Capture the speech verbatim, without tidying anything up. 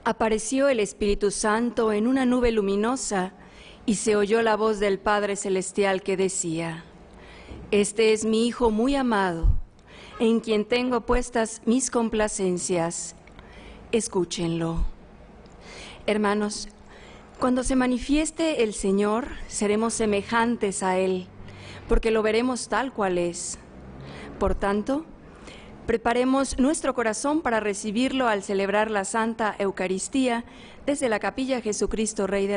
Apareció el Espíritu Santo en una nube luminosa y se oyó la voz del Padre Celestial que decía: Este es mi Hijo muy amado, en quien tengo puestas mis complacencias. Escúchenlo. Hermanos, cuando se manifieste el Señor, seremos semejantes a Él, porque lo veremos tal cual es. Por tanto, preparemos nuestro corazón para recibirlo al celebrar la Santa Eucaristía desde la Capilla Jesucristo Rey de